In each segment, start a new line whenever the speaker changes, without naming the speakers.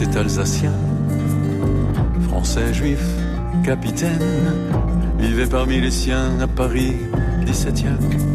était alsacien, français, juif, capitaine, vivait parmi les siens à Paris 17e.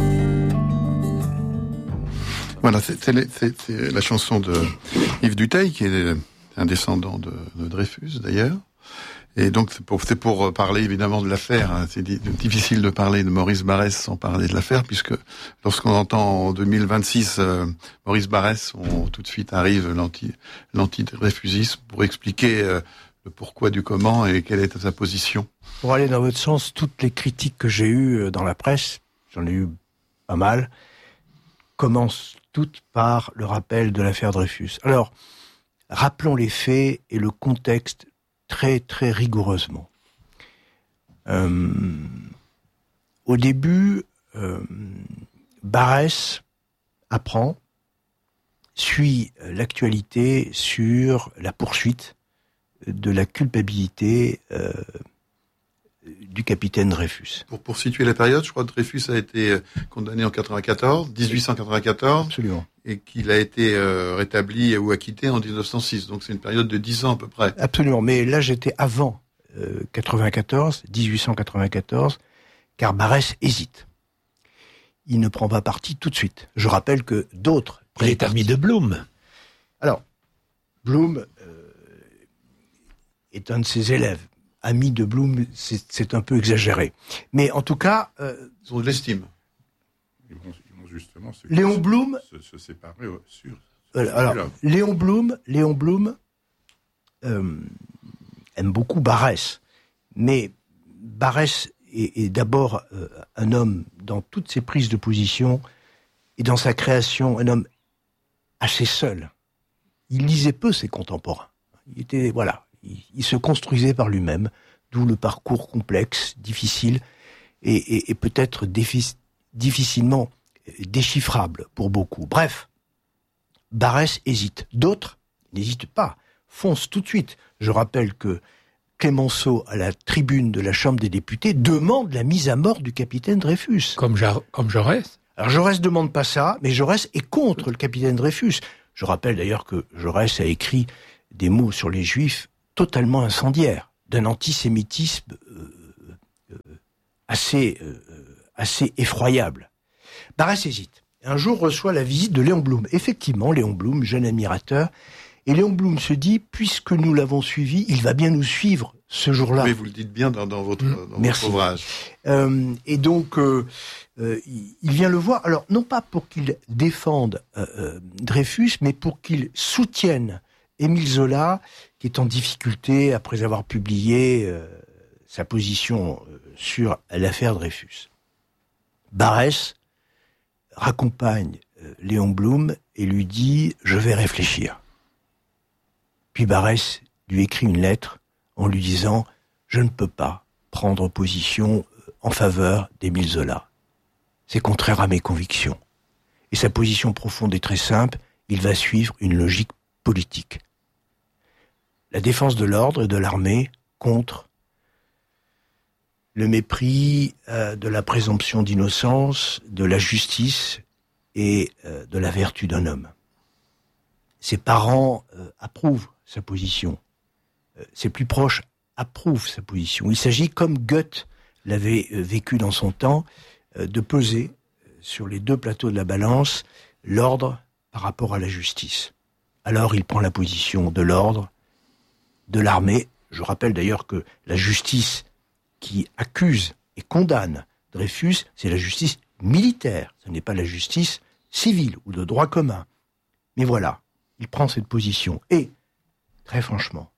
Voilà, c'est la chanson de Yves Dutheil, qui est un descendant de Dreyfus d'ailleurs. Et donc c'est pour parler évidemment de l'affaire. Hein. C'est difficile de parler de Maurice Barrès sans parler de l'affaire, puisque lorsqu'on entend en 2026 Maurice Barrès, tout de suite arrive l'anti-dreyfusisme pour expliquer le pourquoi du comment et quelle est sa position.
Pour aller dans votre sens, toutes les critiques que j'ai eues dans la presse, j'en ai eu pas mal, commencent toutes par le rappel de l'affaire Dreyfus. Alors, rappelons les faits et le contexte très très rigoureusement. Au début, Barrès apprend, suit l'actualité sur la poursuite de la culpabilité du capitaine Dreyfus.
Pour situer la période, je crois que Dreyfus a été condamné en 1894.
Absolument.
Et qu'il a été rétabli ou acquitté en 1906. Donc c'est une période de 10 ans à peu près.
Absolument. Mais là, j'étais avant 1894, car Barrès hésite. Il ne prend pas parti tout de suite. Je rappelle que d'autres...
Il est ami de Blum.
Alors, Blum est un de ses élèves. Ami de Blum, c'est un peu exagéré. Mais en tout cas...
Ils ont de l'estime.
Ils vont justement
Léon Blum
se séparer sur...
Alors, Léon Blum aime beaucoup Barrès. Mais Barrès est d'abord un homme, dans toutes ses prises de position et dans sa création, un homme assez seul. Il lisait peu ses contemporains. Il se construisait par lui-même, d'où le parcours complexe, difficile et peut-être difficilement déchiffrable pour beaucoup. Bref, Barrès hésite. D'autres n'hésitent pas, foncent tout de suite. Je rappelle que Clémenceau, à la tribune de la Chambre des députés, demande la mise à mort du capitaine Dreyfus.
Comme Jaurès.
Alors Jaurès ne demande pas ça, mais Jaurès est contre le capitaine Dreyfus. Je rappelle d'ailleurs que Jaurès a écrit des mots sur les Juifs totalement incendiaires, d'un antisémitisme assez effroyable. Barrès hésite. Un jour reçoit la visite de Léon Blum. Effectivement, Léon Blum, jeune admirateur. Et Léon Blum se dit, puisque nous l'avons suivi, il va bien nous suivre ce jour-là.
Oui, vous le dites bien dans votre ouvrage.
Et donc, il vient le voir. Alors, non pas pour qu'il défende Dreyfus, mais pour qu'il soutienne Émile Zola, qui est en difficulté après avoir publié sa position sur l'affaire Dreyfus. Barrès raccompagne Léon Blum et lui dit « Je vais réfléchir ». Puis Barrès lui écrit une lettre en lui disant « Je ne peux pas prendre position en faveur d'Émile Zola. C'est contraire à mes convictions. » Et sa position profonde est très simple, il va suivre une logique politique. La défense de l'ordre et de l'armée contre le mépris de la présomption d'innocence, de la justice et de la vertu d'un homme. Ses parents approuvent sa position. Ses plus proches approuvent sa position. Il s'agit, comme Goethe l'avait vécu dans son temps, de peser sur les deux plateaux de la balance l'ordre par rapport à la justice. Alors il prend la position de l'ordre, de l'armée. Je rappelle d'ailleurs que la justice qui accuse et condamne Dreyfus, c'est la justice militaire. Ce n'est pas la justice civile ou de droit commun. Mais voilà, il prend cette position. Et, très franchement,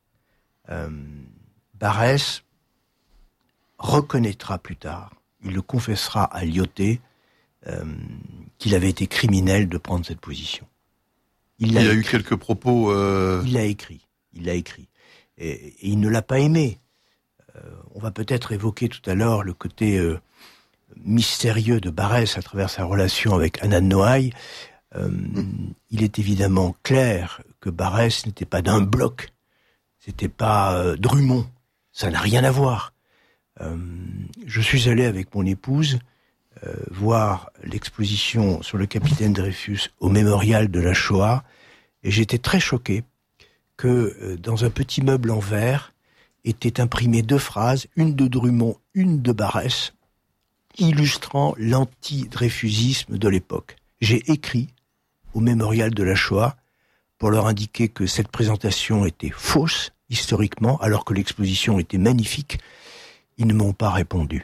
Barrès reconnaîtra plus tard, il le confessera à Lyautey, qu'il avait été criminel de prendre cette position. Il y a eu quelques propos... Il l'a écrit. Et il ne l'a pas aimé. On va peut-être évoquer tout à l'heure le côté mystérieux de Barrès à travers sa relation avec Anna de Noailles. Il est évidemment clair que Barrès n'était pas d'un bloc. C'était pas Drummond. Ça n'a rien à voir. Je suis allé avec mon épouse voir l'exposition sur le capitaine Dreyfus au mémorial de la Shoah et j'étais très choqué que dans un petit meuble en verre étaient imprimées 2 phrases, une de Drummond, une de Barrès, illustrant l'anti-dreyfusisme de l'époque. J'ai écrit au mémorial de la Shoah pour leur indiquer que cette présentation était fausse, historiquement, alors que l'exposition était magnifique. Ils ne m'ont pas répondu.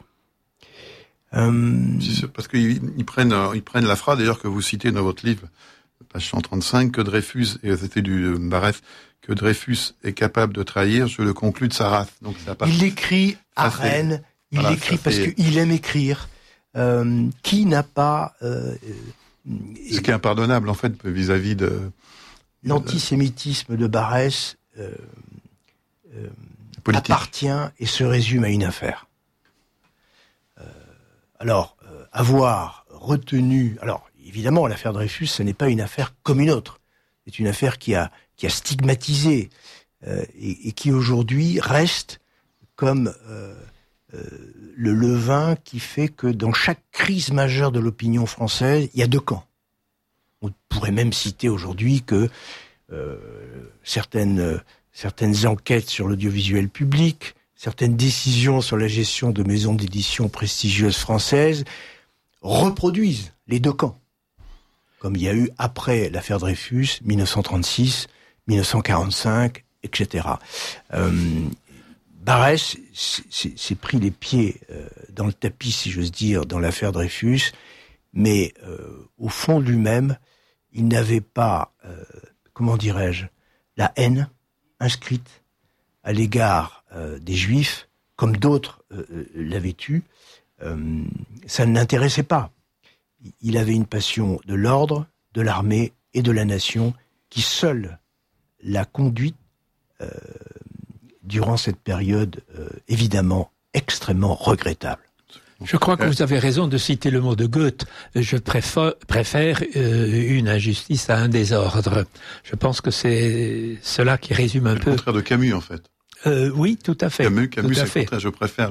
Parce qu'ils prennent la phrase, d'ailleurs, que vous citez dans votre livre, page 135, que Dreyfus, et c'était du Barrès, que Dreyfus est capable de trahir, je le conclus de sa race. Donc, ça
il l'écrit à Rennes, l'écrit parce qu'il aime écrire. Qui n'a pas...
ce qui est impardonnable, en fait, vis-à-vis de...
L'antisémitisme de Barrès appartient et se résume à une affaire. Avoir retenu... Alors, évidemment, l'affaire Dreyfus, ce n'est pas une affaire comme une autre. C'est une affaire qui a stigmatisé et qui, aujourd'hui, reste comme le levain qui fait que dans chaque crise majeure de l'opinion française, il y a 2 camps. On pourrait même citer aujourd'hui que certaines enquêtes sur l'audiovisuel public, certaines décisions sur la gestion de maisons d'édition prestigieuses françaises reproduisent les 2 camps. Comme il y a eu après l'affaire Dreyfus, 1936, 1945, etc. Barrès s'est pris les pieds dans le tapis, si j'ose dire, dans l'affaire Dreyfus, mais au fond de lui-même, il n'avait pas, la haine inscrite à l'égard des Juifs, comme d'autres l'avaient eu. Ça ne l'intéressait pas. Il avait une passion de l'ordre, de l'armée et de la nation qui seule l'a conduite durant cette période évidemment extrêmement regrettable.
Je crois que vous avez raison de citer le mot de Goethe. Je préfère une injustice à un désordre. Je pense que c'est cela qui résume un peu...
le contraire de Camus, en fait.
Oui, tout à fait.
Camus,
tout à
c'est
fait.
le contraire. Je préfère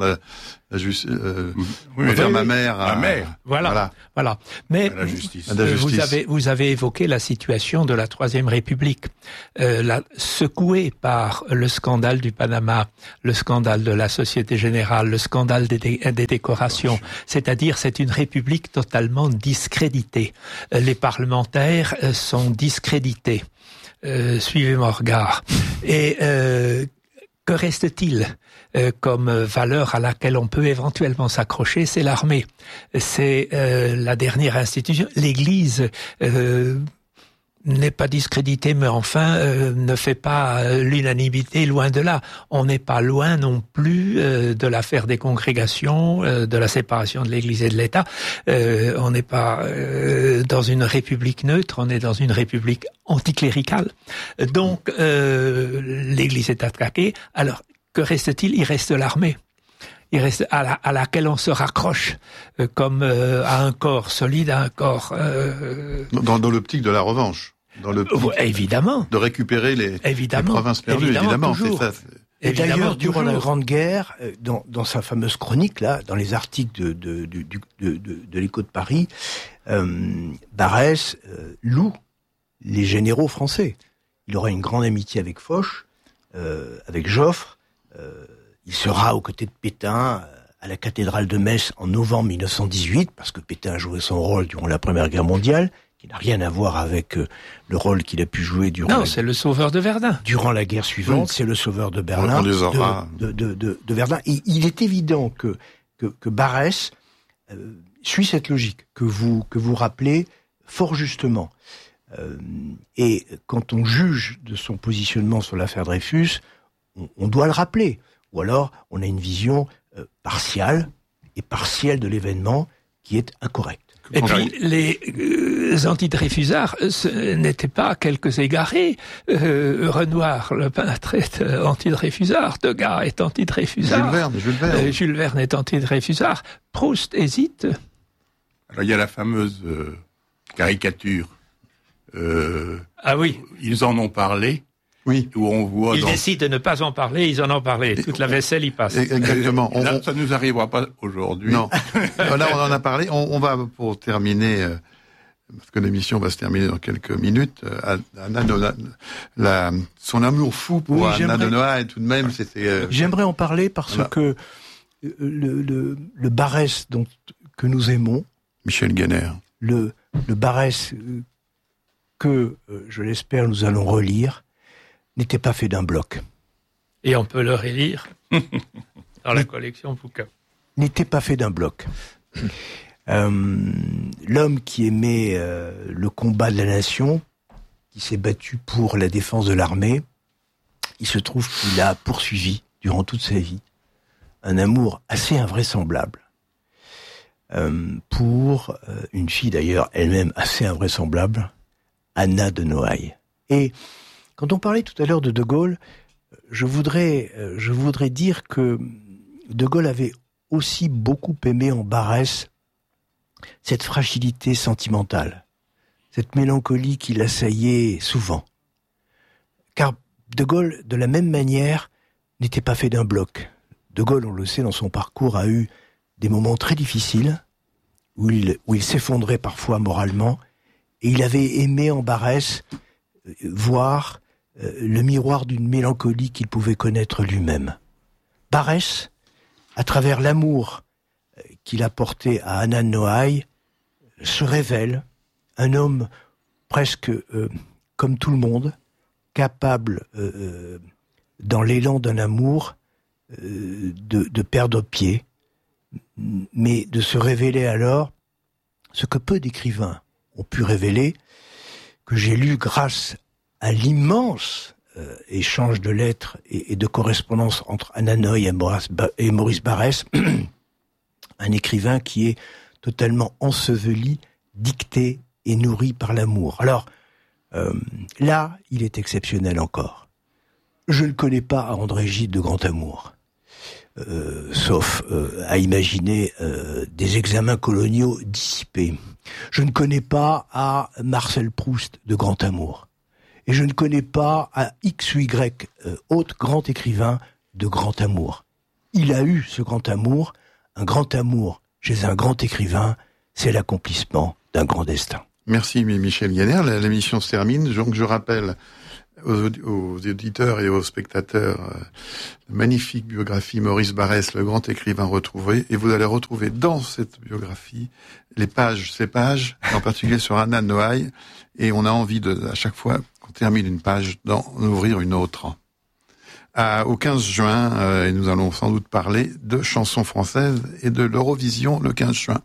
ma mère à...
Ma mère.
Voilà. Mais
à la justice.
Vous avez évoqué la situation de la Troisième République, secouée par le scandale du Panama, le scandale de la Société Générale, le scandale des décorations. C'est-à-dire, c'est une République totalement discréditée. Les parlementaires sont discrédités. Suivez mon regard. Et que reste-t-il comme valeur à laquelle on peut éventuellement s'accrocher? C'est l'armée. C'est la dernière institution. L'Église n'est pas discréditée, mais enfin ne fait pas l'unanimité, loin de là. On n'est pas loin non plus de l'affaire des congrégations, de la séparation de l'Église et de l'État. On n'est pas dans une république neutre, on est dans une république anticléricale. Donc l'Église est attaquée. Alors que reste-t-il? Il reste l'armée. Il reste à laquelle on se raccroche comme à un corps solide, à un corps...
Dans l'optique de la revanche.
Évidemment.
De récupérer les provinces perdues, évidemment.
Toujours.
C'est ça.
Et d'ailleurs, durant la Grande Guerre, dans sa fameuse chronique, là, dans les articles de l'Écho de Paris, Barrès loue les généraux français. Il aura une grande amitié avec Foch, avec Joffre. Il sera aux côtés de Pétain à la cathédrale de Metz en novembre 1918, parce que Pétain a joué son rôle durant la Première Guerre mondiale, qui n'a rien à voir avec le rôle qu'il a pu jouer durant
c'est le sauveur de Verdun.
Durant la guerre suivante, c'est le sauveur de Berlin, de Verdun. Et il est évident que Barrès suit cette logique que vous rappelez fort justement. Et quand on juge de son positionnement sur l'affaire Dreyfus, on doit le rappeler. Ou alors, on a une vision partielle de l'événement qui est incorrecte.
Et puis, les anti-Dreyfusards, ce n'étaient pas quelques égarés. Renoir, le peintre, est anti-Dreyfusard. Degas est anti-Dreyfusard. Jules Verne est anti-Dreyfusard. Proust hésite.
Alors, il y a la fameuse caricature.
Ah oui.
Ils en ont parlé.
Oui.
Où on voit
ils décident de ne pas en parler, ils en ont parlé. Toute la vaisselle y passe.
Exactement.
Là, ça nous arrivera pas aujourd'hui.
Non. Là, on en a parlé. On va, pour terminer, parce que l'émission va se terminer dans quelques minutes, son amour fou pour Anna de Noailles, tout de même, c'était...
J'aimerais en parler parce que le Barrès que nous aimons,
Michel Guenner,
le Barrès que, je l'espère, nous allons relire, n'était pas fait d'un bloc.
Et on peut le relire dans la collection Foucault.
N'était pas fait d'un bloc. L'homme qui aimait le combat de la nation, qui s'est battu pour la défense de l'armée, il se trouve qu'il a poursuivi durant toute sa vie un amour assez invraisemblable pour une fille d'ailleurs elle-même assez invraisemblable, Anna de Noailles. Et quand on parlait tout à l'heure de De Gaulle, je voudrais dire que De Gaulle avait aussi beaucoup aimé en Barrès cette fragilité sentimentale, cette mélancolie qui l'assaillait souvent. Car De Gaulle, de la même manière, n'était pas fait d'un bloc. De Gaulle, on le sait, dans son parcours, a eu des moments très difficiles, où il s'effondrait parfois moralement, et il avait aimé en Barrès voir le miroir d'une mélancolie qu'il pouvait connaître lui-même. Barrès, à travers l'amour qu'il a porté à Anna de Noailles, se révèle un homme presque comme tout le monde, capable, dans l'élan d'un amour, de perdre pied, mais de se révéler alors ce que peu d'écrivains ont pu révéler, que j'ai lu grâce à l'immense échange de lettres et de correspondances entre Anna de Noailles et Maurice Barrès, un écrivain qui est totalement enseveli, dicté et nourri par l'amour. Alors, là, il est exceptionnel encore. Je ne connais pas André Gide de grand amour, sauf à imaginer des examens coloniaux dissipés. Je ne connais pas à Marcel Proust de grand amour. Et je ne connais pas à X ou Y, autre grand écrivain de grand amour. Il a eu ce grand amour. Un grand amour chez un grand écrivain, c'est l'accomplissement d'un grand destin.
Merci Michel Guenner. L'émission se termine. Donc je rappelle aux auditeurs et aux spectateurs la magnifique biographie Maurice Barrès, le grand écrivain retrouvé. Et vous allez retrouver dans cette biographie ces pages, en particulier sur Anna de Noailles. Et on a envie à chaque fois qu'on termine une page, d'en ouvrir une autre. Au 15 juin, et nous allons sans doute parler de chansons françaises et de l'Eurovision le 15 juin.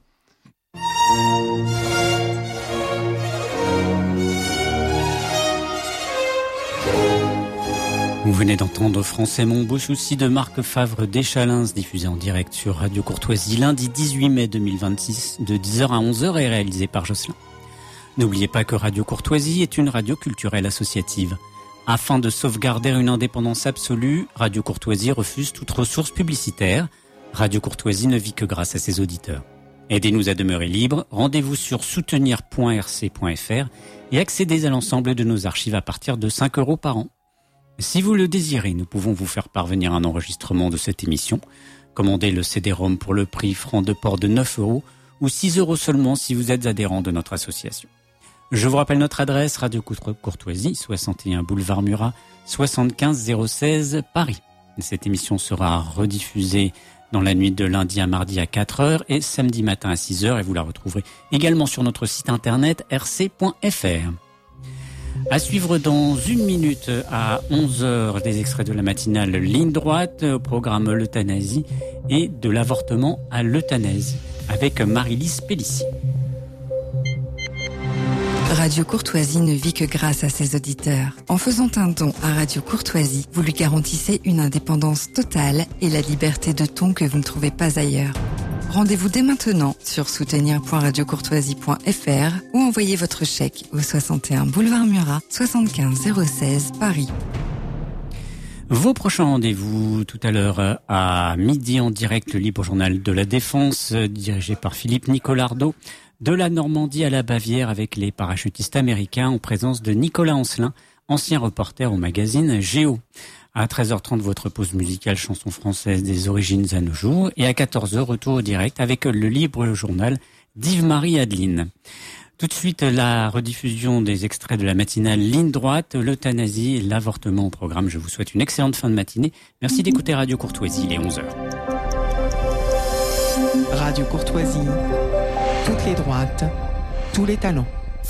Vous venez d'entendre Français mon beau souci de Marc Favre d'Échalins, diffusé en direct sur Radio Courtoisie lundi 18 mai 2026 de 10h à 11h et réalisé par Jocelyn. N'oubliez pas que Radio Courtoisie est une radio culturelle associative. Afin de sauvegarder une indépendance absolue, Radio Courtoisie refuse toute ressource publicitaire. Radio Courtoisie ne vit que grâce à ses auditeurs. Aidez-nous à demeurer libres, rendez-vous sur soutenir.rc.fr et accédez à l'ensemble de nos archives à partir de 5 € par an. Si vous le désirez, nous pouvons vous faire parvenir un enregistrement de cette émission. Commandez le CD-ROM pour le prix franc de port de 9 € ou 6 € seulement si vous êtes adhérent de notre association. Je vous rappelle notre adresse, Radio Courtoisie, 61 boulevard Murat, 75 016 Paris. Cette émission sera rediffusée dans la nuit de lundi à mardi à 4h et samedi matin à 6h et vous la retrouverez également sur notre site internet rc.fr. À suivre dans une minute à 11h des extraits de la matinale Ligne droite, au programme l'euthanasie et de l'avortement à l'euthanasie avec Marie-Lise Pellissier.
Radio Courtoisie ne vit que grâce à ses auditeurs. En faisant un don à Radio Courtoisie, vous lui garantissez une indépendance totale et la liberté de ton que vous ne trouvez pas ailleurs. Rendez-vous dès maintenant sur soutenir.radiocourtoisie.fr ou envoyez votre chèque au 61 boulevard Murat, 75 016 Paris.
Vos prochains rendez-vous tout à l'heure à midi en direct, le libre journal de la Défense, dirigé par Philippe Nicolardo, de la Normandie à la Bavière avec les parachutistes américains en présence de Nicolas Ancelin, ancien reporter au magazine Géo. À 13h30, votre pause musicale chanson française des origines à nos jours. Et à 14h, retour au direct avec le libre journal d'Yves-Marie Adeline. Tout de suite, la rediffusion des extraits de la matinale Ligne droite, l'euthanasie et l'avortement au programme. Je vous souhaite une excellente fin de matinée. Merci d'écouter Radio Courtoisie, il est 11h.
Radio Courtoisie, toutes les droites, tous les talents.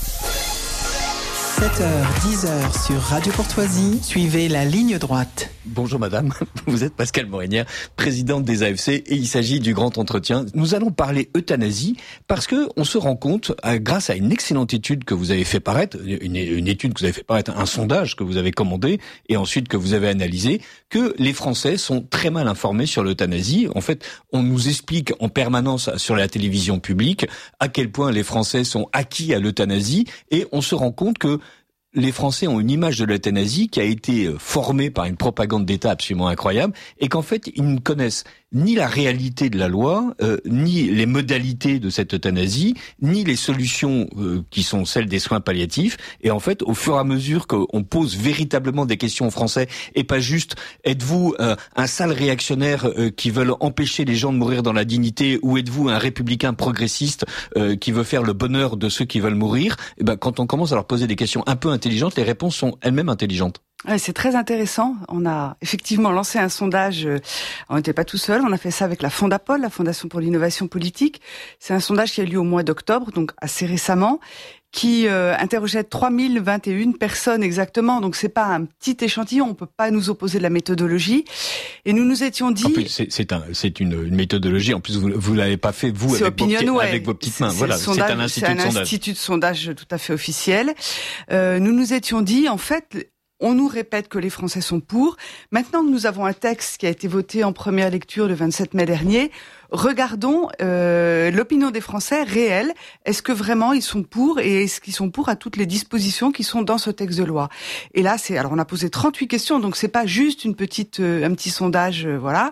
7h, 10h sur Radio Courtoisie, suivez la ligne droite.
Bonjour madame, vous êtes Pascale Morinière, présidente des AFC et il s'agit du grand entretien. Nous allons parler euthanasie parce que on se rend compte, grâce à une excellente étude que vous avez fait paraître, une étude que vous avez fait paraître, un sondage que vous avez commandé et ensuite que vous avez analysé, que les Français sont très mal informés sur l'euthanasie. En fait, on nous explique en permanence sur la télévision publique à quel point les Français sont acquis à l'euthanasie et on se rend compte que les Français ont une image de l'euthanasie qui a été formée par une propagande d'État absolument incroyable et qu'en fait, ils ne connaissent ni la réalité de la loi, ni les modalités de cette euthanasie, ni les solutions qui sont celles des soins palliatifs. Et en fait, au fur et à mesure qu'on pose véritablement des questions aux Français et pas juste « êtes-vous un sale réactionnaire qui veut empêcher les gens de mourir dans la dignité ou êtes-vous un républicain progressiste qui veut faire le bonheur de ceux qui veulent mourir ?» Et ben, quand on commence à leur poser des questions un peu intelligentes, les réponses sont elles-mêmes intelligentes.
Ouais, c'est très intéressant. On a effectivement lancé un sondage. On n'était pas tout seul. On a fait ça avec la Fondapol, la Fondation pour l'innovation politique. C'est un sondage qui a lieu au mois d'octobre, donc assez récemment, qui interrogeait 3021 personnes exactement. Donc c'est pas un petit échantillon. On peut pas nous opposer de la méthodologie. Et nous nous étions dit.
En plus, c'est une méthodologie. En plus, vous l'avez pas fait vous avec vos petites mains. Voilà, c'est un institut
de sondage tout à fait officiel. Nous nous étions dit en fait. On nous répète que les Français sont pour. Maintenant que nous avons un texte qui a été voté en première lecture le 27 mai dernier, regardons l'opinion des Français réelle. Est-ce que vraiment ils sont pour et est-ce qu'ils sont pour à toutes les dispositions qui sont dans ce texte de loi? Et là, alors on a posé 38 questions, donc c'est pas juste un petit sondage, voilà.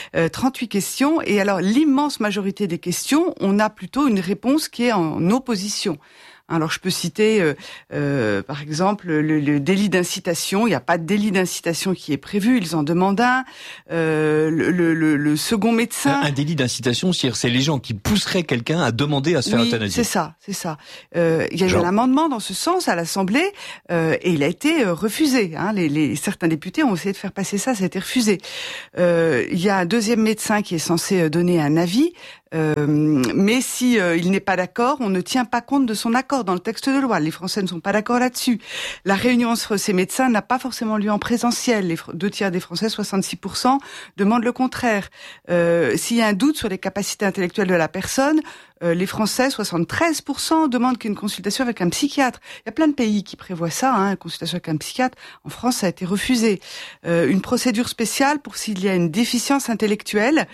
38 questions. Et alors l'immense majorité des questions, on a plutôt une réponse qui est en opposition. Alors je peux citer par exemple le délit d'incitation. Il n'y a pas de délit d'incitation qui est prévu. Ils en demandent un. Le second médecin.
Un délit d'incitation, c'est les gens qui pousseraient quelqu'un à demander à se faire euthanasier.
C'est ça. Il y a eu un amendement dans ce sens à l'Assemblée et il a été refusé. Hein. Certains députés ont essayé de faire passer ça, ça a été refusé. Il y a un deuxième médecin qui est censé donner un avis. Mais si il n'est pas d'accord, on ne tient pas compte de son accord dans le texte de loi. Les Français ne sont pas d'accord là-dessus. La réunion entre ces médecins n'a pas forcément lieu en présentiel. Les 2/3 des Français, 66%, demandent le contraire. S'il y a un doute sur les capacités intellectuelles de la personne, les Français, 73%, demandent qu'une consultation avec un psychiatre. Il y a plein de pays qui prévoient ça, une consultation avec un psychiatre. En France, ça a été refusé. Une procédure spéciale pour s'il y a une déficience intellectuelle,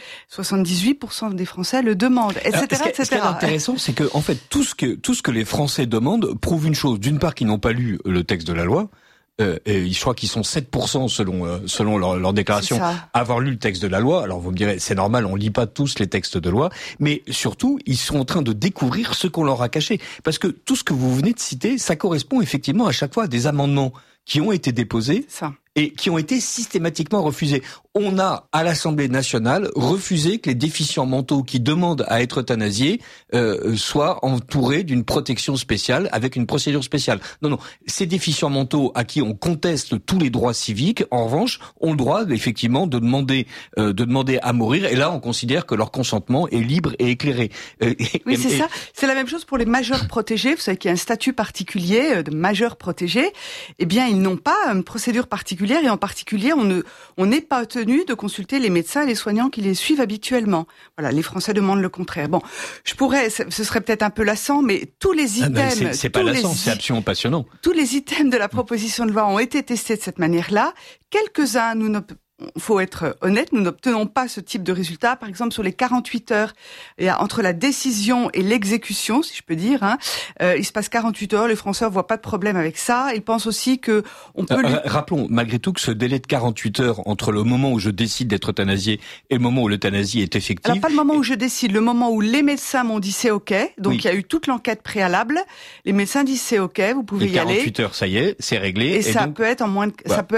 78% des Français le demandent, etc., etc.
Ce qui est intéressant, c'est que, en fait, tout ce que les Français demandent prouve une chose. D'une part, qu'ils n'ont pas lu le texte de la loi. Et je crois qu'ils sont 7% selon leur déclaration à avoir lu le texte de la loi. Alors vous me direz, c'est normal, on lit pas tous les textes de loi, mais surtout, ils sont en train de découvrir ce qu'on leur a caché. Parce que tout ce que vous venez de citer, ça correspond effectivement à chaque fois à des amendements qui ont été déposés et qui ont été systématiquement refusés. On a, à l'Assemblée nationale, refusé que les déficients mentaux qui demandent à être euthanasiés soient entourés d'une protection spéciale avec une procédure spéciale. Non, ces déficients mentaux à qui on conteste tous les droits civiques, en revanche, ont le droit, effectivement, de demander à mourir. Et là, on considère que leur consentement est libre et éclairé.
Oui, c'est ça. C'est la même chose pour les majeurs protégés. Vous savez qu'il y a un statut particulier de majeurs protégés. Eh bien, ils n'ont pas une procédure particulière et en particulier, on n'est pas tenu de consulter les médecins et les soignants qui les suivent habituellement. Voilà, les Français demandent le contraire. Bon, ce serait peut-être un peu lassant, mais tous les items...
c'est pas lassant, c'est absolument passionnant.
Tous les items de la proposition de loi ont été testés de cette manière-là. Quelques-uns, faut être honnête, nous n'obtenons pas ce type de résultat. Par exemple, sur les 48 heures, entre la décision et l'exécution, si je peux dire, il se passe 48 heures, les Français ne voient pas de problème avec ça. Ils pensent aussi que on peut...
Rappelons malgré tout que ce délai de 48 heures entre le moment où je décide d'être euthanasié et le moment où l'euthanasie est effective...
Alors pas le moment où je décide, le moment où les médecins m'ont dit c'est OK. Donc il y a eu toute l'enquête préalable. Les médecins disent c'est OK, vous pouvez y aller.
48 heures, ça y est, c'est réglé.
Et ça peut être ça peut être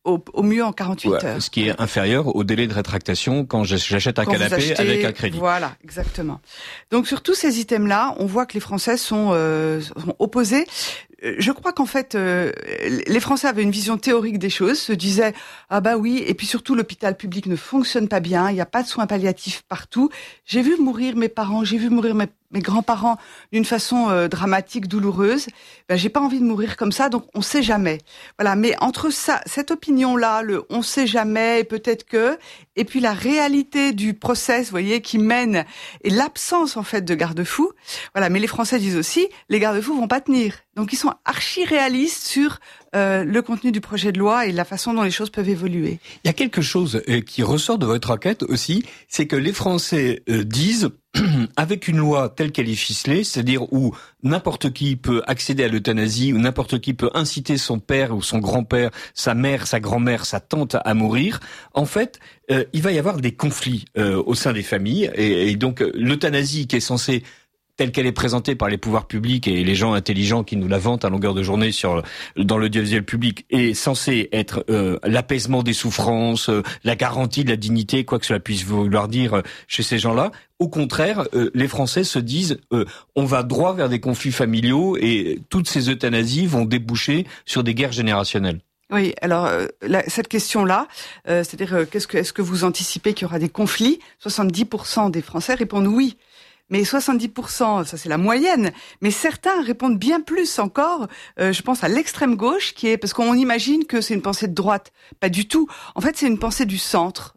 au mieux en 48 heures.
Ce qui est inférieur au délai de rétractation quand j'achète un canapé avec un crédit.
Voilà, exactement. Donc sur tous ces items-là, on voit que les Français sont opposés. Je crois qu'en fait, les Français avaient une vision théorique des choses, se disaient « Ah bah oui », et puis surtout l'hôpital public ne fonctionne pas bien, il n'y a pas de soins palliatifs partout. J'ai vu mourir mes parents, j'ai vu mourir mes grands-parents d'une façon dramatique, douloureuse. Ben, j'ai pas envie de mourir comme ça, donc on sait jamais. Voilà, mais entre ça, cette opinion-là, le « on sait jamais » et peut-être que, et puis la réalité du process, vous voyez, qui mène, et l'absence en fait de garde-fous. Voilà, mais les Français disent aussi « les garde-fous vont pas tenir ». Donc ils sont archi-réalistes sur le contenu du projet de loi et la façon dont les choses peuvent évoluer.
Il y a quelque chose qui ressort de votre enquête aussi, c'est que les Français disent, avec une loi telle qu'elle est ficelée, c'est-à-dire où n'importe qui peut accéder à l'euthanasie, ou n'importe qui peut inciter son père ou son grand-père, sa mère, sa grand-mère, sa tante à mourir, en fait, il va y avoir des conflits au sein des familles, et donc l'euthanasie qui est censée telle qu'elle est présentée par les pouvoirs publics et les gens intelligents qui nous la vantent à longueur de journée dans l'audiovisuel public, est censée être l'apaisement des souffrances, la garantie de la dignité, quoi que cela puisse vouloir dire chez ces gens-là. Au contraire, les Français se disent on va droit vers des conflits familiaux et toutes ces euthanasies vont déboucher sur des guerres générationnelles.
Oui, alors cette question-là, c'est-à-dire est-ce que vous anticipez qu'il y aura des conflits ? 70% des Français répondent oui. Mais 70%, ça c'est la moyenne. Mais certains répondent bien plus encore. Je pense à l'extrême gauche, qui est parce qu'on imagine que c'est une pensée de droite. Pas du tout. En fait, c'est une pensée du centre.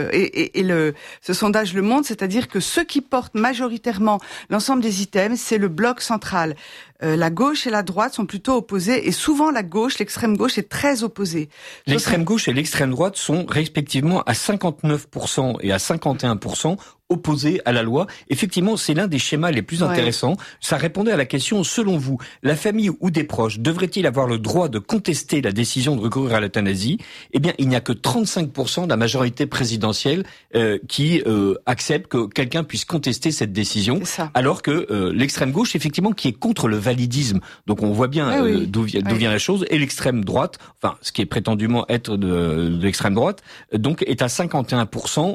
Ce sondage le montre, c'est-à-dire que ceux qui portent majoritairement l'ensemble des items, c'est le bloc central. La gauche et la droite sont plutôt opposées, et souvent la gauche, l'extrême gauche, est très opposée.
L'extrême gauche et l'extrême droite sont respectivement à 59% et à 51% opposés à la loi. Effectivement, c'est l'un des schémas les plus intéressants. Ça répondait à la question, selon vous, la famille ou des proches devrait-il avoir le droit de contester la décision de recourir à l'euthanasie ? Eh bien, il n'y a que 35% de la majorité présidentielle qui accepte que quelqu'un puisse contester cette décision, alors que l'extrême gauche, effectivement, qui est contre le validisme, donc on voit bien d'où vient la chose, et l'extrême droite, enfin, ce qui est prétendument être de l'extrême droite, donc est à 51%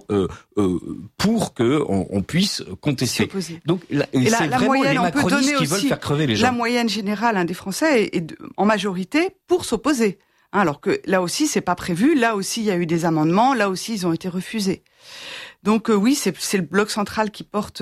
pour que on puisse contester. Donc c'est vraiment
moyenne,
les macronistes qui veulent faire crever les gens.
La moyenne générale des Français est en majorité pour s'opposer. Alors que là aussi c'est pas prévu, là aussi il y a eu des amendements, là aussi ils ont été refusés. Donc oui, c'est le bloc central qui porte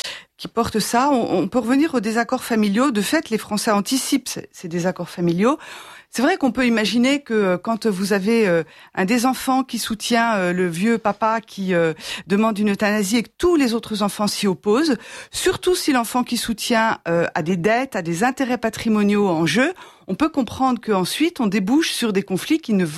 ça. On peut revenir aux désaccords familiaux. De fait, les Français anticipent ces désaccords familiaux. C'est vrai qu'on peut imaginer que quand vous avez un des enfants qui soutient le vieux papa qui demande une euthanasie et que tous les autres enfants s'y opposent, surtout si l'enfant qui soutient a des dettes, a des intérêts patrimoniaux en jeu, on peut comprendre qu'ensuite on débouche sur des conflits qui ne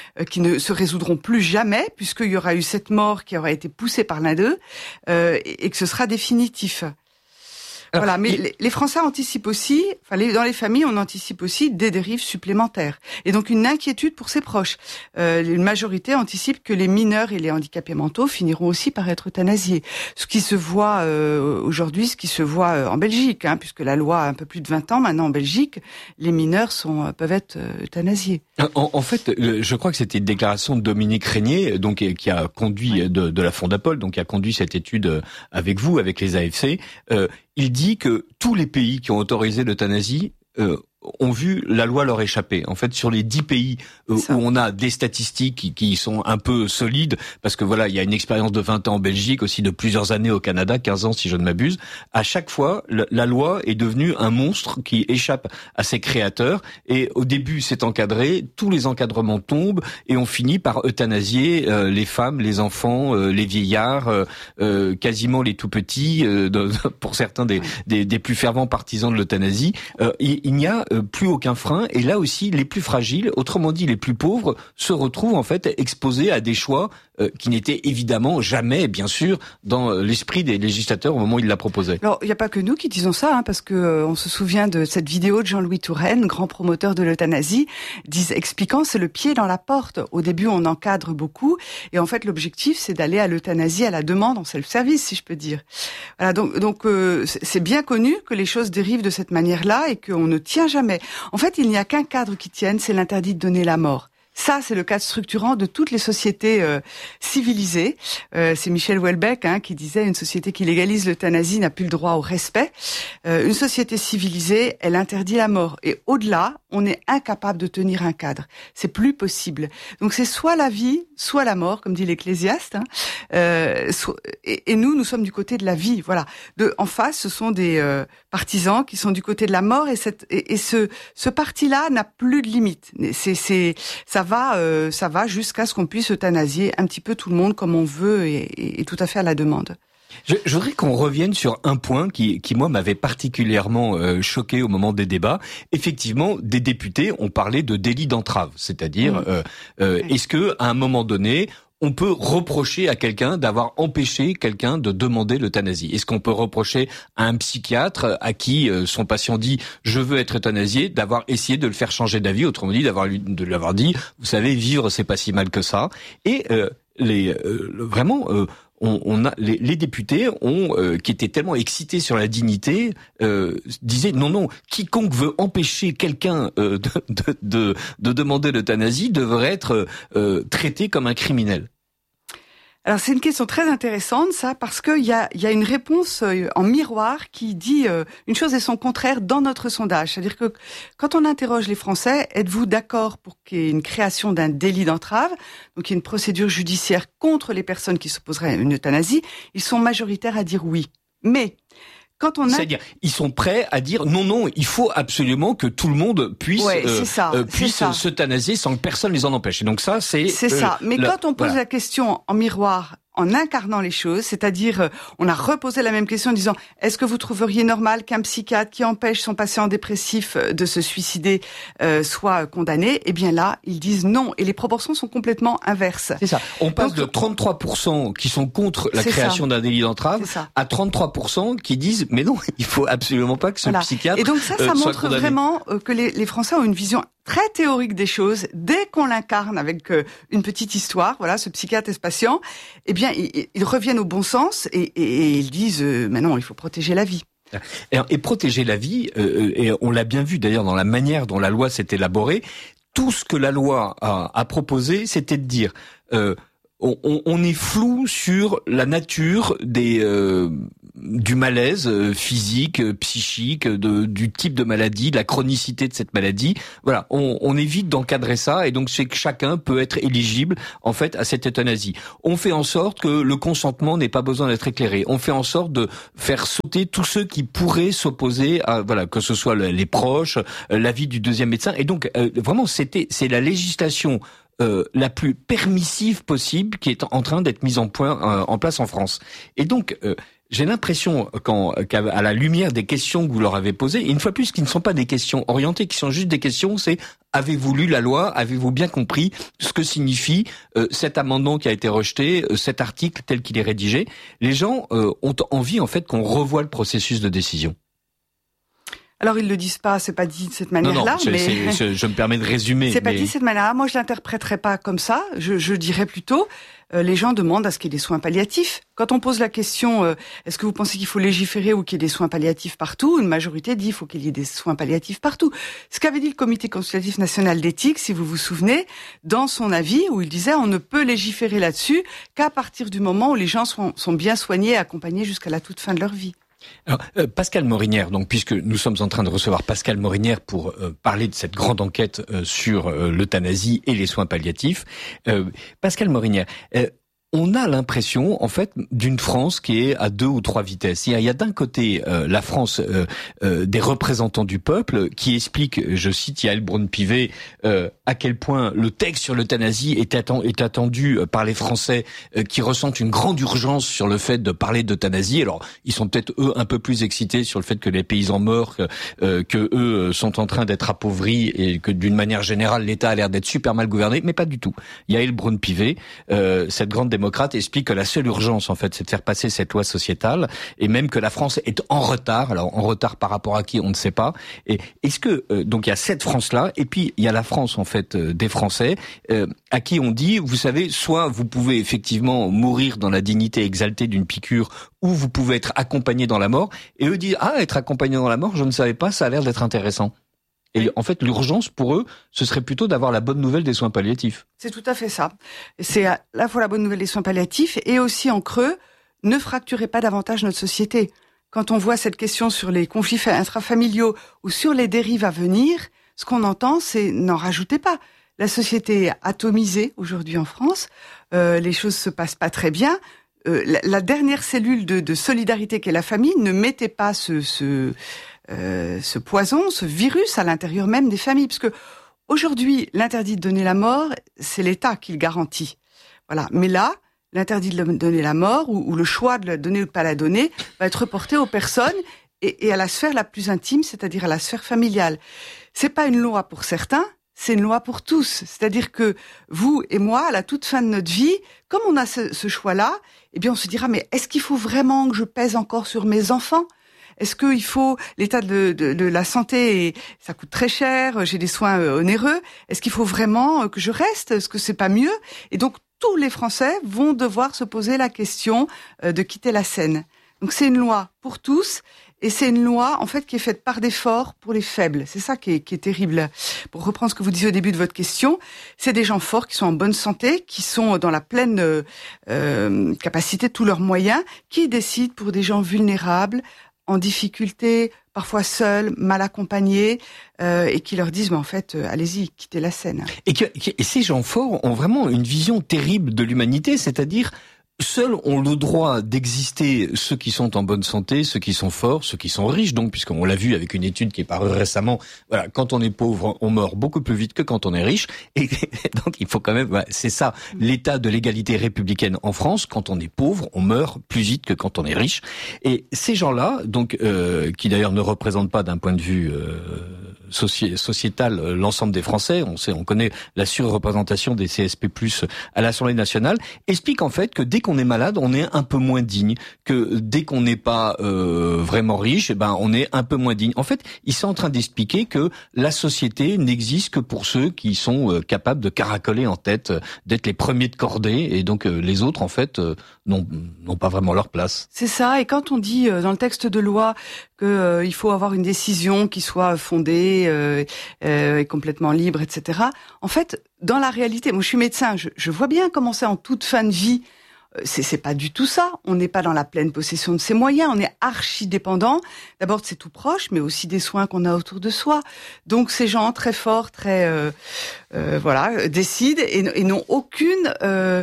se résoudront plus jamais, puisqu'il y aura eu cette mort qui aura été poussée par l'un d'eux, et que ce sera définitif. Alors, voilà, mais les Français anticipent aussi, dans les familles, on anticipe aussi des dérives supplémentaires. Et donc une inquiétude pour ses proches. Une majorité anticipe que les mineurs et les handicapés mentaux finiront aussi par être euthanasiés. Ce qui se voit aujourd'hui, ce qui se voit en Belgique, puisque la loi a un peu plus de 20 ans maintenant en Belgique, les mineurs peuvent être euthanasiés.
En fait, je crois que c'était une déclaration de Dominique Régnier, donc qui a conduit de la Fondapol, donc qui a conduit cette étude avec vous, avec les AFC. Il dit que tous les pays qui ont autorisé l'euthanasie ont vu la loi leur échapper. En fait, sur les 10 pays où on a des statistiques qui sont un peu solides, parce que voilà, il y a une expérience de 20 ans en Belgique, aussi de plusieurs années au Canada, 15 ans si je ne m'abuse, à chaque fois, la loi est devenue un monstre qui échappe à ses créateurs, et au début c'est encadré, tous les encadrements tombent, et on finit par euthanasier les femmes, les enfants, les vieillards, quasiment les tout-petits, pour certains des plus fervents partisans de l'euthanasie. Il n'y a plus aucun frein, et là aussi les plus fragiles, autrement dit les plus pauvres, se retrouvent en fait exposés à des choix qui n'étaient évidemment jamais, bien sûr, dans l'esprit des législateurs au moment où ils la proposaient.
Alors il n'y a pas que nous qui disons ça, parce que on se souvient de cette vidéo de Jean-Louis Touraine, grand promoteur de l'euthanasie, expliquant c'est le pied dans la porte. Au début on encadre beaucoup, et en fait l'objectif c'est d'aller à l'euthanasie à la demande en self-service, si je peux dire. Voilà, donc c'est bien connu que les choses dérivent de cette manière-là et qu'on ne tient jamais. En fait, il n'y a qu'un cadre qui tienne, c'est l'interdit de donner la mort. Ça, c'est le cadre structurant de toutes les sociétés civilisées. C'est Michel Houellebecq qui disait une société qui légalise l'euthanasie n'a plus le droit au respect. Une société civilisée, elle interdit la mort. Et au-delà, on est incapable de tenir un cadre. C'est plus possible. Donc c'est soit la vie, soit la mort, comme dit l'Ecclésiaste. Et nous sommes du côté de la vie. Voilà. En face, ce sont des partisans qui sont du côté de la mort. Et ce parti-là n'a plus de limite. Ça va jusqu'à ce qu'on puisse euthanasier un petit peu tout le monde comme on veut et tout à fait à la demande.
Je voudrais qu'on revienne sur un point qui moi m'avait particulièrement choqué au moment des débats. Effectivement, des députés ont parlé de délit d'entrave, c'est-à-dire est-ce que à un moment donné on peut reprocher à quelqu'un d'avoir empêché quelqu'un de demander l'euthanasie? Est-ce qu'on peut reprocher à un psychiatre à qui son patient dit « je veux être euthanasié » d'avoir essayé de le faire changer d'avis, autrement dit de lui avoir dit « vous savez, vivre c'est pas si mal que ça ». Et on a les députés qui étaient tellement excités sur la dignité disaient non, quiconque veut empêcher quelqu'un de demander l'euthanasie devrait être traité comme un criminel.
Alors c'est une question très intéressante, ça, parce qu'il y a une réponse en miroir qui dit une chose et son contraire dans notre sondage. C'est-à-dire que quand on interroge les Français, êtes-vous d'accord pour qu'il y ait une création d'un délit d'entrave, donc il y a une procédure judiciaire contre les personnes qui s'opposeraient à une euthanasie, ils sont majoritaires à dire oui. Mais c'est-à-dire,
ils sont prêts à dire non, il faut absolument que tout le monde puisse s'euthanasier sans que personne les en empêche. Et donc ça, c'est ça.
Mais quand on pose la question en miroir, en incarnant les choses, c'est-à-dire on a reposé la même question en disant est-ce que vous trouveriez normal qu'un psychiatre qui empêche son patient dépressif de se suicider soit condamné? Eh bien là, ils disent non et les proportions sont complètement inverses.
C'est ça. On passe de 33% qui sont contre la création d'un délit d'entrave à 33% qui disent mais non, il faut absolument pas que ce psychiatre
et donc ça montre
condamné.
Vraiment que les Français ont une vision très théorique des choses. Dès qu'on l'incarne avec une petite histoire, voilà, ce psychiatre et ce patient, eh bien, ils reviennent au bon sens et ils disent mais non, il faut protéger la vie.
Et protéger la vie, et on l'a bien vu d'ailleurs dans la manière dont la loi s'est élaborée, tout ce que la loi a proposé, c'était de dire on est flou sur la nature du malaise physique, psychique, du type de maladie, de la chronicité de cette maladie. Voilà, on évite d'encadrer ça et donc c'est que chacun peut être éligible en fait à cette euthanasie. On fait en sorte que le consentement n'ait pas besoin d'être éclairé. On fait en sorte de faire sauter tous ceux qui pourraient s'opposer à que ce soit les proches, l'avis du deuxième médecin. Et donc vraiment c'est la législation la plus permissive possible qui est en train d'être mise en place en France. Et donc j'ai l'impression qu'à la lumière des questions que vous leur avez posées, et une fois plus qui ne sont pas des questions orientées, qui sont juste des questions, c'est avez-vous lu la loi, avez-vous bien compris ce que signifie cet amendement qui a été rejeté, cet article tel qu'il est rédigé. Les gens ont envie en fait qu'on revoie le processus de décision.
Alors ils le disent pas, c'est pas dit de cette manière-là.
Non, mais je me permets de résumer.
C'est pas dit de cette manière-là. Moi, je l'interpréterais pas comme ça. Je dirais plutôt, les gens demandent à ce qu'il y ait des soins palliatifs. Quand on pose la question, est-ce que vous pensez qu'il faut légiférer ou qu'il y ait des soins palliatifs partout? Une majorité dit, il faut qu'il y ait des soins palliatifs partout. Ce qu'avait dit le Comité consultatif national d'éthique, si vous vous souvenez, dans son avis, où il disait, on ne peut légiférer là-dessus qu'à partir du moment où les gens sont bien soignés et accompagnés jusqu'à la toute fin de leur vie.
Alors, Pascale Morinière, donc puisque nous sommes en train de recevoir Pascale Morinière pour parler de cette grande enquête sur l'euthanasie et les soins palliatifs, Pascale Morinière, on a l'impression, en fait, d'une France qui est à 2 ou 3 vitesses. Il y a d'un côté la France des représentants du peuple qui explique, je cite Yaël Braun-Pivet, à quel point le texte sur l'euthanasie est attendu par les Français qui ressentent une grande urgence sur le fait de parler d'euthanasie. Alors, ils sont peut-être eux un peu plus excités sur le fait que les paysans meurent, que eux sont en train d'être appauvris et que d'une manière générale l'État a l'air d'être super mal gouverné, mais pas du tout. Yaël Braun-Pivet, cette grande démocrate, explique que la seule urgence, en fait, c'est de faire passer cette loi sociétale, et même que la France est en retard. Alors, en retard par rapport à qui, on ne sait pas. Et est-ce que donc il y a cette France-là, et puis il y a la France, en fait, des Français, à qui on dit, vous savez, soit vous pouvez effectivement mourir dans la dignité exaltée d'une piqûre, ou vous pouvez être accompagné dans la mort. Et eux disent, être accompagné dans la mort, je ne savais pas, ça a l'air d'être intéressant. Et en fait, l'urgence pour eux, ce serait plutôt d'avoir la bonne nouvelle des soins palliatifs.
C'est tout à fait ça. C'est à la fois la bonne nouvelle des soins palliatifs et aussi en creux, ne fracturez pas davantage notre société. Quand on voit cette question sur les conflits intrafamiliaux ou sur les dérives à venir, ce qu'on entend, c'est n'en rajoutez pas. La société est atomisée aujourd'hui en France, les choses se passent pas très bien. La dernière cellule de solidarité qu'est la famille, ne mettez pas ce poison, ce virus à l'intérieur même des familles, parce que aujourd'hui, l'interdit de donner la mort, c'est l'État qui le garantit. Voilà. Mais là, l'interdit de donner la mort ou le choix de la donner ou de pas la donner va être reporté aux personnes et à la sphère la plus intime, c'est-à-dire à la sphère familiale. C'est pas une loi pour certains, c'est une loi pour tous. C'est-à-dire que vous et moi, à la toute fin de notre vie, comme on a ce choix-là, eh bien, on se dira, mais est-ce qu'il faut vraiment que je pèse encore sur mes enfants ? Est-ce qu'il faut l'état de la santé, et ça coûte très cher, j'ai des soins onéreux. Est-ce qu'il faut vraiment que je reste ? Est-ce que c'est pas mieux ? Et donc tous les Français vont devoir se poser la question de quitter la scène. Donc c'est une loi pour tous et c'est une loi en fait qui est faite par des forts pour les faibles. C'est ça qui est terrible. Pour reprendre ce que vous disiez au début de votre question, c'est des gens forts qui sont en bonne santé, qui sont dans la pleine capacité de tous leurs moyens, qui décident pour des gens vulnérables, en difficulté, parfois seuls, mal accompagnés, et qui leur disent, mais en fait, allez-y, quittez la scène.
Et ces gens forts ont vraiment une vision terrible de l'humanité, c'est-à-dire seuls ont le droit d'exister ceux qui sont en bonne santé, ceux qui sont forts, ceux qui sont riches. Donc, puisqu'on l'a vu avec une étude qui est parue récemment, voilà, quand on est pauvre, on meurt beaucoup plus vite que quand on est riche. Et donc, il faut quand même, voilà, c'est ça, l'état de l'égalité républicaine en France. Quand on est pauvre, on meurt plus vite que quand on est riche. Et ces gens-là, donc, qui d'ailleurs ne représentent pas d'un point de vue sociétal l'ensemble des Français, on connaît la surreprésentation des CSP+ à l'Assemblée nationale, expliquent en fait que dès qu'on est malade, on est un peu moins digne, que dès qu'on n'est pas vraiment riche, eh ben on est un peu moins digne. En fait, ils sont en train d'expliquer que la société n'existe que pour ceux qui sont capables de caracoler en tête, d'être les premiers de cordée, et donc les autres en fait n'ont pas vraiment leur place.
C'est ça, et quand on dit dans le texte de loi que il faut avoir une décision qui soit fondée et complètement libre, etc. En fait, dans la réalité, moi je suis médecin, je vois bien comment c'est en toute fin de vie. C'est pas du tout ça. On n'est pas dans la pleine possession de ses moyens. On est archi dépendant. D'abord de ses tout proches, mais aussi des soins qu'on a autour de soi. Donc ces gens très forts, très voilà, décident et n'ont aucune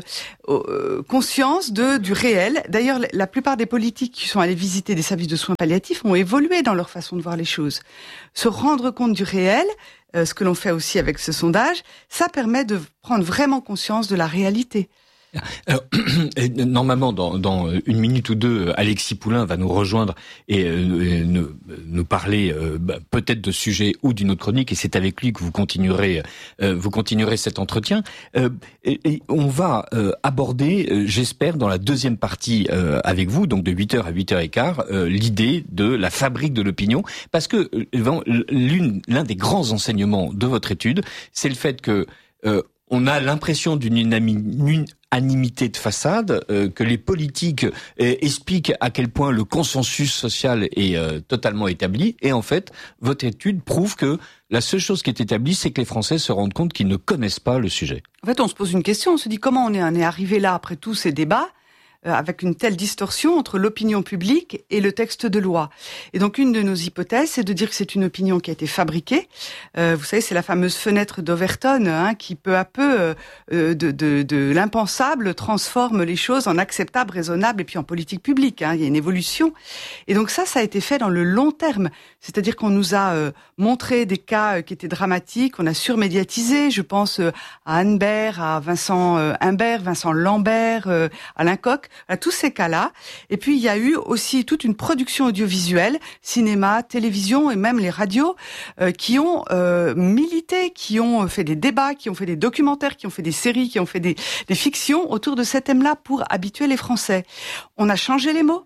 conscience du réel. D'ailleurs, la plupart des politiques qui sont allés visiter des services de soins palliatifs ont évolué dans leur façon de voir les choses. Se rendre compte du réel, ce que l'on fait aussi avec ce sondage, ça permet de prendre vraiment conscience de la réalité.
Alors, normalement, dans une minute ou deux, Alexis Poulain va nous rejoindre et nous parler peut-être de sujet ou d'une autre chronique, et c'est avec lui que vous continuerez cet entretien. Et on va aborder, j'espère, dans la deuxième partie avec vous, donc de 8h à 8h15, l'idée de la fabrique de l'opinion, parce que l'un des grands enseignements de votre étude, c'est le fait que on a l'impression d'une unanimité de façade, que les politiques expliquent à quel point le consensus social est totalement établi. Et en fait, votre étude prouve que la seule chose qui est établie, c'est que les Français se rendent compte qu'ils ne connaissent pas le sujet.
En fait, on se pose une question, on se dit comment on est arrivé là après tous ces débats avec une telle distorsion entre l'opinion publique et le texte de loi. Et donc une de nos hypothèses, c'est de dire que c'est une opinion qui a été fabriquée. Vous savez, c'est la fameuse fenêtre d'Overton qui peu à peu, de l'impensable, transforme les choses en acceptables, raisonnables, et puis en politique publique. Il y a une évolution. Et donc ça a été fait dans le long terme. C'est-à-dire qu'on nous a montré des cas qui étaient dramatiques, on a surmédiatisé. Je pense à Anne Bert, à Vincent Humbert, Vincent Lambert, Alain Coq, à tous ces cas-là. Et puis, il y a eu aussi toute une production audiovisuelle, cinéma, télévision et même les radios, qui ont milité, qui ont fait des débats, qui ont fait des documentaires, qui ont fait des séries, qui ont fait des fictions autour de ces thèmes-là pour habituer les Français. On a changé les mots.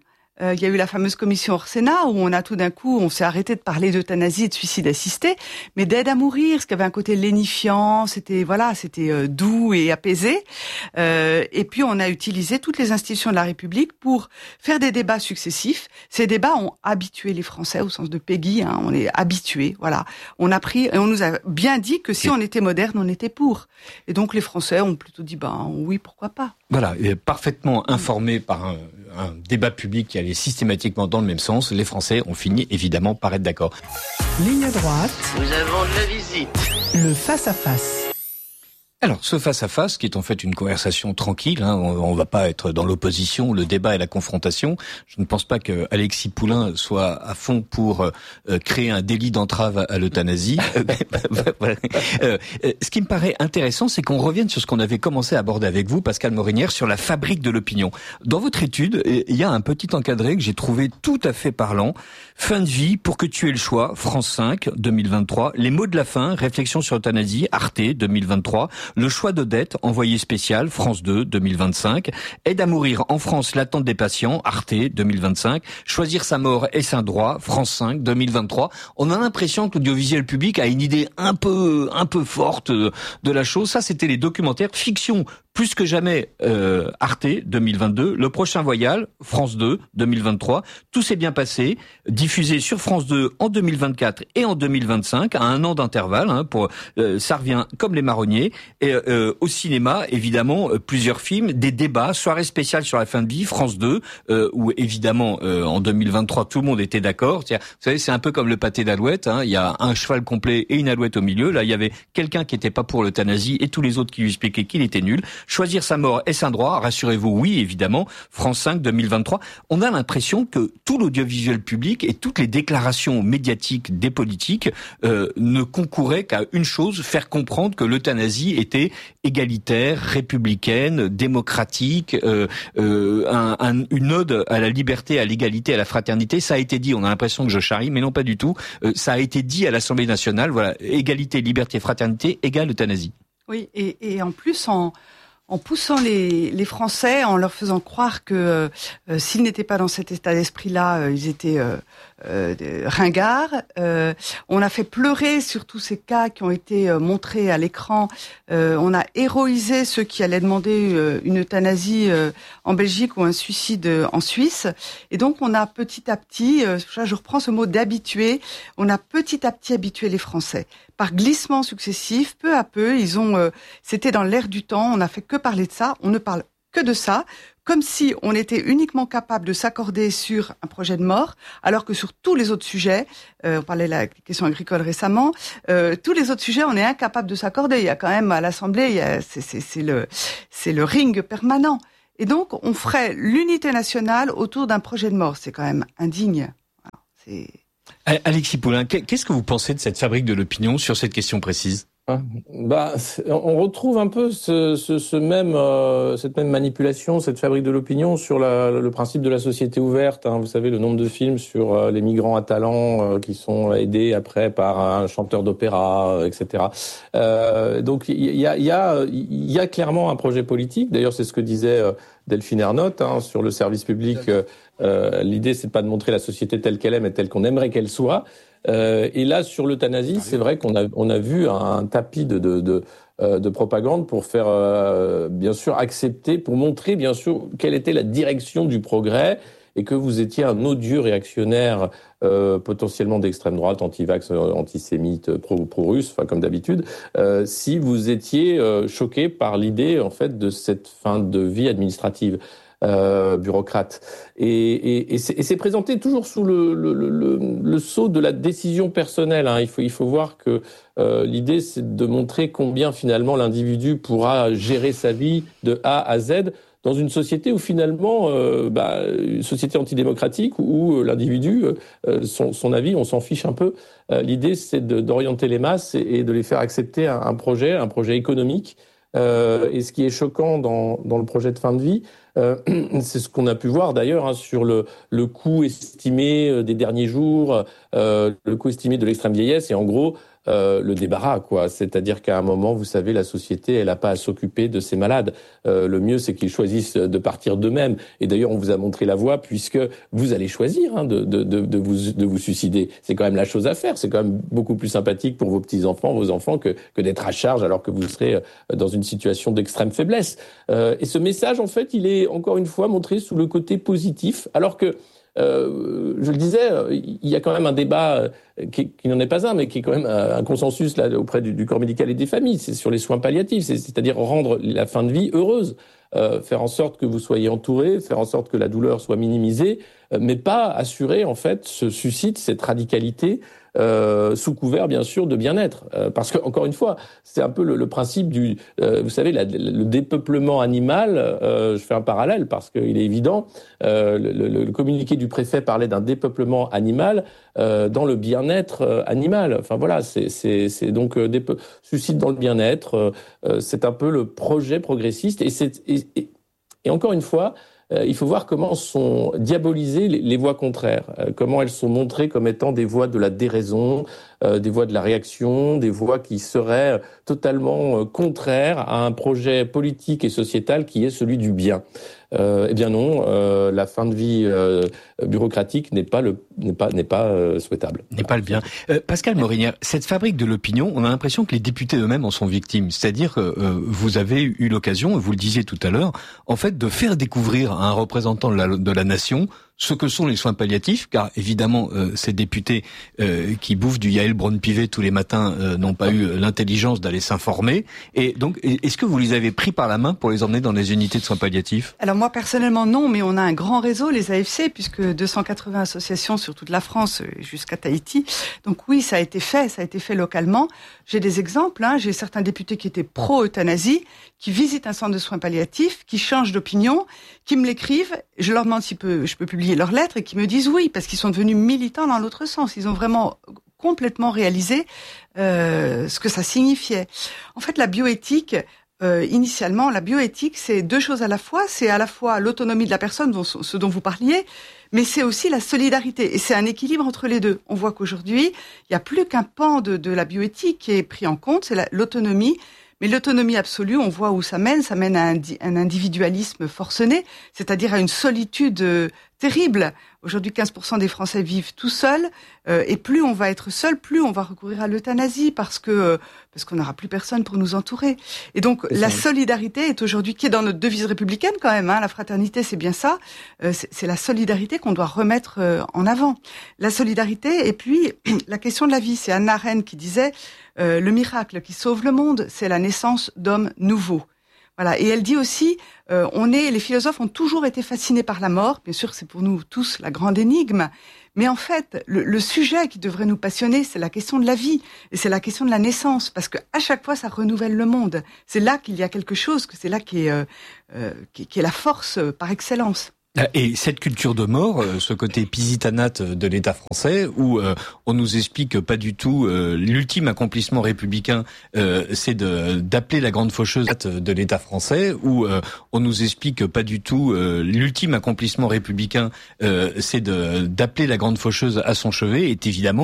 Il y a eu la fameuse commission Orsena où on s'est arrêté de parler d'euthanasie et de suicide assisté, mais d'aide à mourir, ce qui avait un côté lénifiant, c'était doux et apaisé. Et puis on a utilisé toutes les institutions de la République pour faire des débats successifs. Ces débats ont habitué les Français au sens de Peggy, on est habitués, voilà. On a pris et on nous a bien dit que si on était moderne, on était pour. Et donc les Français ont plutôt dit oui, pourquoi pas.
Voilà, parfaitement informés par un débat public qui allait systématiquement dans le même sens, les Français ont fini évidemment par être d'accord.
Ligne droite.
Nous avons de la visite.
Le face-à-face.
Alors, ce face-à-face, qui est en fait une conversation tranquille, on va pas être dans l'opposition, le débat et la confrontation. Je ne pense pas que Alexis Poulain soit à fond pour créer un délit d'entrave à l'euthanasie. Ce qui me paraît intéressant, c'est qu'on revienne sur ce qu'on avait commencé à aborder avec vous, Pascale Morinière, sur la fabrique de l'opinion. Dans votre étude, il y a un petit encadré que j'ai trouvé tout à fait parlant. Fin de vie, pour que tu aies le choix, France 5, 2023. Les mots de la fin, réflexion sur l'euthanasie, Arte, 2023. Le choix d'Odette, envoyé spécial, France 2, 2025. Aide à mourir en France, l'attente des patients, Arte, 2025. Choisir sa mort est un droit, France 5, 2023. On a l'impression que l'audiovisuel public a une idée un peu forte de la chose. Ça, c'était les documentaires fiction. Plus que jamais, Arte, 2022. Le prochain voyage, France 2, 2023. Tout s'est bien passé. Diffusé sur France 2 en 2024 et en 2025, à 1 an d'intervalle. Ça revient comme les marronniers. Et au cinéma, évidemment, plusieurs films, des débats, soirée spéciale sur la fin de vie, France 2, où évidemment, en 2023, tout le monde était d'accord. Vous savez, c'est un peu comme le pâté d'alouette. Il y a un cheval complet et une alouette au milieu. Là, il y avait quelqu'un qui était pas pour l'euthanasie et tous les autres qui lui expliquaient qu'il était nul. Choisir sa mort est un droit, rassurez-vous, oui, évidemment. France 5, 2023. On a l'impression que tout l'audiovisuel public et toutes les déclarations médiatiques des politiques ne concouraient qu'à une chose, faire comprendre que l'euthanasie était égalitaire, républicaine, démocratique, une ode à la liberté, à l'égalité, à la fraternité. Ça a été dit, on a l'impression que je charrie, mais non pas du tout. Ça a été dit à l'Assemblée nationale, voilà, égalité, liberté, fraternité, égale euthanasie.
Oui, et en plus, en poussant les Français, en leur faisant croire que s'ils n'étaient pas dans cet état d'esprit-là, ils étaient ringards. On a fait pleurer sur tous ces cas qui ont été montrés à l'écran. On a héroïsé ceux qui allaient demander une euthanasie en Belgique ou un suicide en Suisse. Et donc on a petit à petit, je reprends ce mot d'habituer, on a petit à petit habitué les Français. Par glissements successifs, peu à peu, c'était dans l'air du temps, on n'a fait que parler de ça, on ne parle que de ça, comme si on était uniquement capable de s'accorder sur un projet de mort, alors que sur tous les autres sujets, on parlait de la question agricole récemment, tous les autres sujets, on est incapable de s'accorder. Il y a quand même à l'Assemblée, c'est le ring permanent. Et donc, on ferait l'unité nationale autour d'un projet de mort. C'est quand même indigne. Voilà,
Alexis Poulain, qu'est-ce que vous pensez de cette fabrique de l'opinion sur cette question précise ?
On retrouve un peu cette même manipulation, cette fabrique de l'opinion sur le principe de la société ouverte. Vous savez, le nombre de films sur les migrants à talent qui sont aidés après par un chanteur d'opéra, etc. Donc il y a clairement un projet politique. D'ailleurs, c'est ce que disait Delphine Ernotte sur le service public. L'idée, c'est pas de montrer la société telle qu'elle est, mais telle qu'on aimerait qu'elle soit. Et là, sur l'euthanasie, c'est vrai qu'on a vu un tapis de propagande pour faire, bien sûr, accepter, pour montrer, bien sûr, quelle était la direction du progrès et que vous étiez un odieux réactionnaire, potentiellement d'extrême droite, anti-vax, antisémite, pro-russe, comme d'habitude, si vous étiez choqué par l'idée, en fait, de cette fin de vie administrative. Bureaucrate. Et c'est présenté toujours sous le sceau de la décision personnelle. Il faut voir que l'idée, c'est de montrer combien finalement l'individu pourra gérer sa vie de A à Z dans une société où finalement, une société antidémocratique où l'individu, son avis, on s'en fiche un peu. L'idée, c'est d'orienter les masses et de les faire accepter un projet économique. Et ce qui est choquant dans le projet de fin de vie, c'est ce qu'on a pu voir d'ailleurs sur le coût estimé des derniers jours, le coût estimé de l'extrême vieillesse. Et en gros, le débarras, quoi. C'est-à-dire qu'à un moment, vous savez, la société, elle n'a pas à s'occuper de ses malades. Le mieux, c'est qu'ils choisissent de partir d'eux-mêmes. Et d'ailleurs, on vous a montré la voie, puisque vous allez choisir de vous suicider. C'est quand même la chose à faire. C'est quand même beaucoup plus sympathique pour vos petits-enfants, vos enfants, que d'être à charge alors que vous serez dans une situation d'extrême faiblesse. Et ce message, en fait, il est encore une fois montré sous le côté positif, alors que je le disais, il y a quand même un débat qui n'en est pas un, mais qui est quand même un consensus là auprès du corps médical et des familles. C'est sur les soins palliatifs, c'est-à-dire rendre la fin de vie heureuse, faire en sorte que vous soyez entouré, faire en sorte que la douleur soit minimisée, mais pas assurer en fait ce suicide, cette radicalité. Sous couvert bien sûr de bien-être, parce que encore une fois, c'est un peu le principe du, vous savez, le dépeuplement animal. Je fais un parallèle parce qu'il est évident. Le communiqué du préfet parlait d'un dépeuplement animal dans le bien-être animal. Enfin voilà, c'est donc suicide dans le bien-être. C'est un peu le projet progressiste et encore une fois. Il faut voir comment sont diabolisées les voix contraires, comment elles sont montrées comme étant des voix de la déraison, des voix de la réaction, des voix qui seraient totalement contraires à un projet politique et sociétal qui est celui du bien. Eh bien non, la fin de vie bureaucratique n'est pas souhaitable.
N'est pas le bien. Pascal Morinière, cette fabrique de l'opinion, on a l'impression que les députés eux-mêmes en sont victimes. C'est-à-dire que vous avez eu l'occasion, vous le disiez tout à l'heure, en fait, de faire découvrir à un représentant de la nation ce que sont les soins palliatifs, car évidemment ces députés qui bouffent du Yael Braun-Pivet tous les matins n'ont pas eu l'intelligence d'aller s'informer. Et donc, est-ce que vous les avez pris par la main pour les emmener dans les unités de soins palliatifs ?
Alors moi personnellement non, mais on a un grand réseau, les AFC, puisque 280 associations sur toute la France jusqu'à Tahiti. Donc oui, ça a été fait localement. J'ai des exemples, j'ai certains députés qui étaient pro-euthanasie, qui visitent un centre de soins palliatifs, qui changent d'opinion, qui me l'écrivent, je leur demande si je peux publier leurs lettres et qui me disent oui, parce qu'ils sont devenus militants dans l'autre sens. Ils ont vraiment complètement réalisé ce que ça signifiait. En fait, la bioéthique, initialement, la bioéthique, c'est deux choses à la fois. C'est à la fois l'autonomie de la personne, ce dont vous parliez, mais c'est aussi la solidarité. Et c'est un équilibre entre les deux. On voit qu'aujourd'hui, il n'y a plus qu'un pan de la bioéthique qui est pris en compte, c'est l'autonomie. Mais l'autonomie absolue, on voit où ça mène à un individualisme forcené, c'est-à-dire à une solitude terrible. Aujourd'hui, 15% des Français vivent tout seuls, et plus on va être seul, plus on va recourir à l'euthanasie parce qu'on n'aura plus personne pour nous entourer. Et donc la solidarité est aujourd'hui, qui est dans notre devise républicaine quand même, la fraternité, c'est bien ça. C'est la solidarité qu'on doit remettre en avant. La solidarité et puis la question de la vie. C'est Hannah Arendt qui disait le miracle qui sauve le monde, c'est la naissance d'hommes nouveaux. Voilà. Et elle dit aussi, les philosophes ont toujours été fascinés par la mort. Bien sûr, c'est pour nous tous la grande énigme. Mais en fait, le sujet qui devrait nous passionner, c'est la question de la vie. Et c'est la question de la naissance. Parce que à chaque fois, ça renouvelle le monde. C'est là qu'il y a quelque chose, que c'est là qui est la force par excellence.
Et cette culture de mort, ce côté pisitanate de l'État français, où on nous explique que pas du tout l'ultime accomplissement républicain, c'est d'appeler la grande faucheuse de l'État français, où on nous explique que pas du tout l'ultime accomplissement républicain, c'est d'appeler la grande faucheuse à son chevet, est évidemment